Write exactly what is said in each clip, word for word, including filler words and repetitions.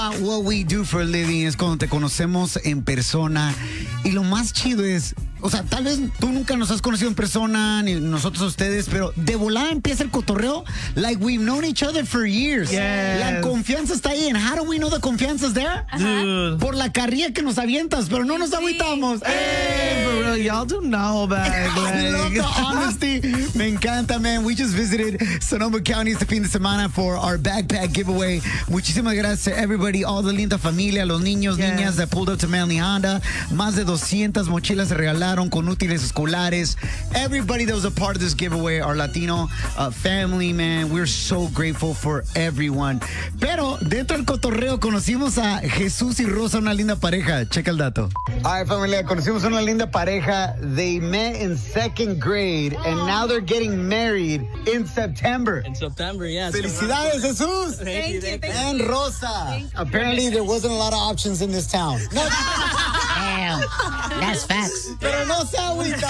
What we do for a living es cuando te conocemos en persona. Y lo más chido es, o sea, tal vez tú nunca nos has conocido en persona, ni nosotros a ustedes, pero de volada empieza el cotorreo like we've known each other for years. Yes. La confianza está ahí. And how do we know the confianza is there? Dude. Por la carrilla que nos avientas, pero no nos agüitamos. Hey, for real, y'all do know about I love the honesty. Me encanta, man. We just visited Sonoma County este fin de semana for our backpack giveaway. Muchísimas gracias to everybody, all the linda familia, los niños, Yes. niñas that pulled up to Manly Honda. Más de doscientas mochilas se regalaron con útiles escolares. Everybody that was a part of this giveaway, our Latino uh, family, man. We're so grateful for everyone. Pero dentro del cotorreo conocimos a Jesús y Rosa, una linda pareja. Checa el dato. All right, familia, conocimos una linda pareja. They met in second grade and now they're getting married in September. In September, yes. Felicidades, Jesús. Thank you, thank you. And Rosa. Apparently, there wasn't a lot of options in this town. No, Damn, that's facts. pero no se agüita.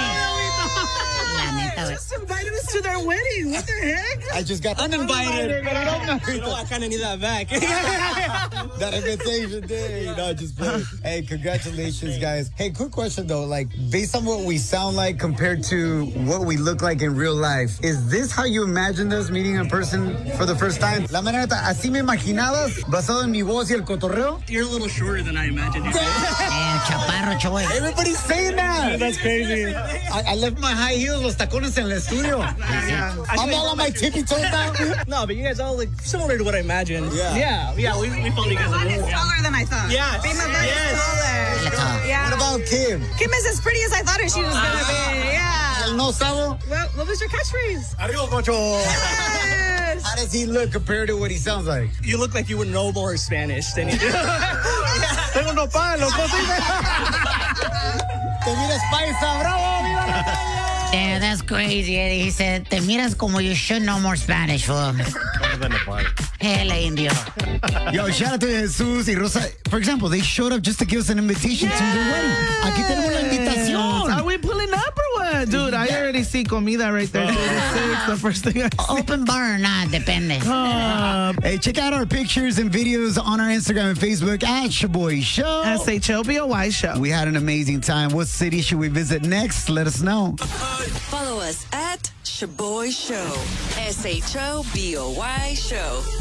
La neta, güey. Just invited us to their wedding. What the heck? I just got Uninvited. Pero no me You know, I agüita. kind of need that back. That invitation day. No, just play. Hey, congratulations, guys. Hey, quick question, though. Like, based on what we sound like compared to what we look like in real life, is this how you imagined us meeting in person for the first time? La manera, así me imaginabas, basado en mi voz y el cotorreo? You're a little shorter than I imagined you. Damn, chaparro, choy. Everybody's saying that. That's crazy. I, I left my high heels, los tacones en el estudio. I'm all on my tippy toes now. No, but you guys all look similar to what I imagined. Yeah. Yeah, yeah, we, we follow you guys a Bud is little. taller than I thought. Yes. Bima Bud Yes. is taller. What Yeah. What about Kim? Kim is as pretty as I thought she was gonna be. Yeah. El no sabo? What, what was your catchphrase? Arriba, Cocho. Yes. How does he look compared to what he sounds like? You look like you would know more Spanish than you do. Tengo unos palos, Te miras paisa, bravo, viva la calle. Damn, that's crazy, Eddie. He said, te miras como you should know more Spanish, fool. Hell, indio. Yo, shout out to Jesus y Rosa. For example, they showed up just to give us an invitation to their wedding. Aquí tenemos la invitación. Are we pulling up or what? Dude, I already see comida right there. Dude. It's the first thing I see. Open bar or not, depende. Uh, Hey, check out our pictures and videos on our Instagram and Facebook at Shaboy Show. S H O B O Y show. We had an amazing time. What city should we visit next? Let us know. Follow us at Shaboy Show. S H O B O Y Show.